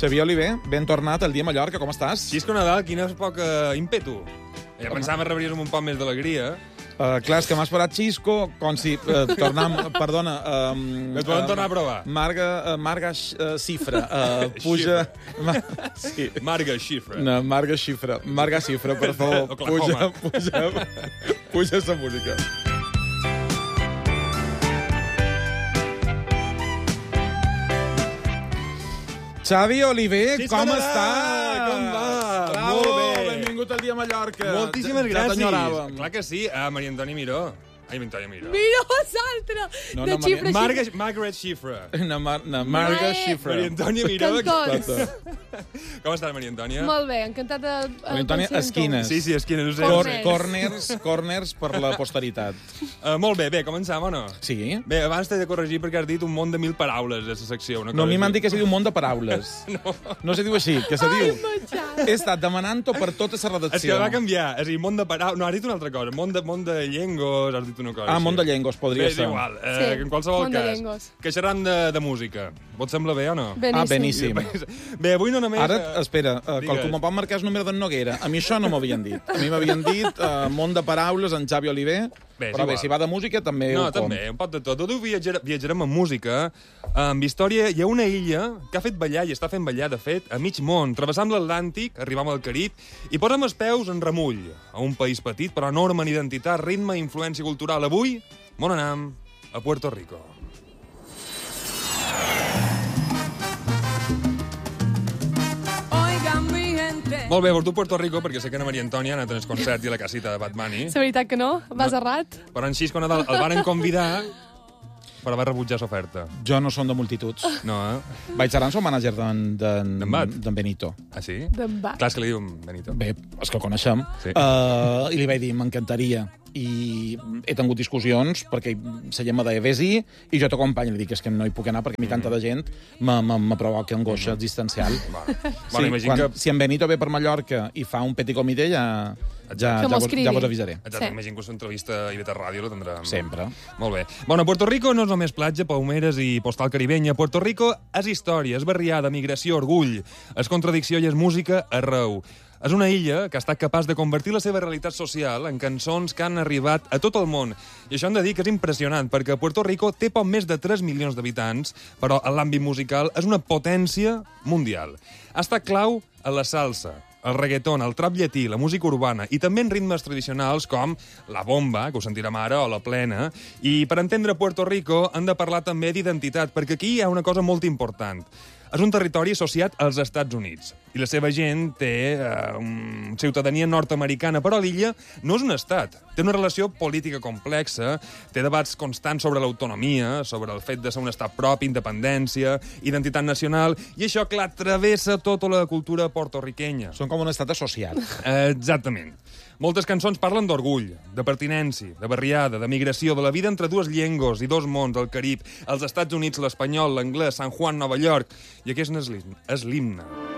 Xavier Oliver, ben tornat al dia a Mallorca, com estàs? Xisco Nadal, quina poca ímpetu. Ja pensava que rebries amb un poc més d'alegria. Clar, és que m'has parat Xisco, com si tornam... Perdona. Et volen tornar a provar. Marga Xifra. Puja... Sí. Marga Xifra. No, Marga Xifra. Marga Xifra, per favor. Puja sa música. Xavi Oliver, com estàs? Com va? Bravo, Molt bé. Benvingut al dia a Mallorca. Moltíssimes Ja gràcies. t'enyoràvem. Clar que sí. Maria Antònia Miró. Ai, Antònia Miró. Mira l'altre! No, De no, xifra, xifra. Margaret Xifra. Marga Xifra. Maria Antònia Miró. Cantons. Com estàs, Maria Antònia? Molt bé, encantat de... Maria Antònia, esquines. Sí, esquina, no sé. Corners per la posteritat. Molt bé, començam o no? Sí. Bé, abans t'he de corregir perquè has dit un món de 1000 paraules a la secció. No, a mi m'han dit que se diu un món de paraules. No se diu així, que se diu... He estat demanant-ho per tota la redacció. És que va canviar. És a dir, món de paraules... No, has dit una altra cosa. Món de llengos, has dit una cosa. Ah, món de llengos, podria ser. Bé, és igual. Sí, En qualsevol món de cas. llengos. Que xerram de música. Vos sembla bé o no? Beníssim. Bé, avui no només... Ara, espera, Digues. qualcú me pot marcar el número d'en Noguera. A mi això no m'havien dit. A mi m'havien dit món de paraules en Xavi Oliver, Bé, és però bé, igual. si va de música també No, ho com. també, un pot de tot. Avui viatjarem amb música. Amb història, hi ha una illa que ha fet ballar i està fent ballar, de fet, a mig món. Travessam l'Atlàntic, arribam al Carib i posem els peus en remull. A un país petit, però enorme en identitat, ritme i influència cultural. Avui, on anam? A Puerto Rico. Molt bé, vols tu Puerto Rico, perquè sé que la Maria Antònia ha anat al concert i a la casita de Bad Bunny. És veritat que no? Vas errat? Però en Xisco Nadal el varen convidar, però va rebutjar l'oferta. Jo no som de multituds. No, Vaig anar amb el mànager d'en Benito. Ah, sí? D'en Bach. Clar, és que li diuen Benito. Bé, és que el coneixem. Sí. I li vaig dir, m'encantaria. I he tingut discussions perquè se llama de vés-hi i jo t'acompanyo. Li dic, és que no hi puc anar perquè a mi tanta de gent me provoca angoixa existencial. Bueno, imagino que... Si en Benito ve per Mallorca i fa un petit comitè, ja Que m'ho escrigui. vos avisaré. Exacte, Sí. imagino que l'entrevista a Ibeta Ràdio la tindrà... Sempre. Molt bé. Bueno, Puerto Rico no és només platja, palmeres i postal caribenya. Puerto Rico és història, és barriada, migració, orgull, és contradicció i és música arreu. És una illa que ha estat capaç de convertir la seva realitat social en cançons que han arribat a tot el món. I això hem de dir que és impressionant, perquè Puerto Rico té poc més de 3 milions d'habitants, però en l'àmbit musical és una potència mundial. Ha estat clau a la salsa, el reggaeton, el trap llatí, la música urbana i també en ritmes tradicionals com la bomba, que ho sentirem ara, o la plena. I per entendre Puerto Rico hem de parlar també d'identitat, perquè aquí hi ha una cosa molt important. És un territori associat als Estats Units i la seva gent té ciutadania nord-americana, però l'illa no és un estat. Té una relació política complexa, té debats constants sobre l'autonomia, sobre el fet de ser un estat propi, independència, identitat nacional, i això, clar, travessa tota la cultura porto-riquenya. Són com un estat associat. Exactament. Moltes cançons parlen d'orgull, de pertinència, de barriada, de migració, de la vida entre dues llengües i dos mons, el Carib, els Estats Units, l'espanyol, l'anglès, San Juan, Nova York. I aquest és l'himne.